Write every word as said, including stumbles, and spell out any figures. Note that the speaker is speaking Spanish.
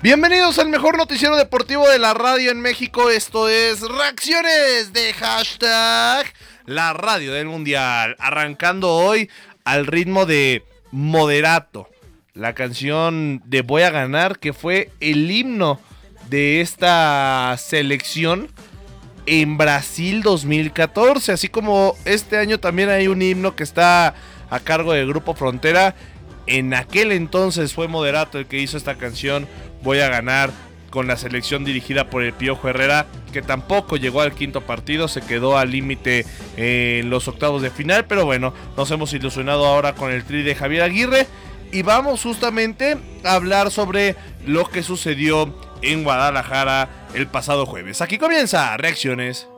Bienvenidos al mejor noticiero deportivo de la radio en México. Esto es Reacciones de Hashtag La Radio del Mundial. Arrancando hoy al ritmo de Moderato, la canción de Voy a Ganar, que fue el himno de esta selección en Brasil dos mil catorce. Así como este año también hay un himno que está a cargo del Grupo Frontera. En aquel entonces fue Moderato el que hizo esta canción Voy a Ganar, con la selección dirigida por el Piojo Herrera, que tampoco llegó al quinto partido, se quedó al límite en los octavos de final. Pero bueno, nos hemos ilusionado ahora con el tri de Javier Aguirre y vamos justamente a hablar sobre lo que sucedió en Guadalajara el pasado jueves. Aquí comienza Reacciones.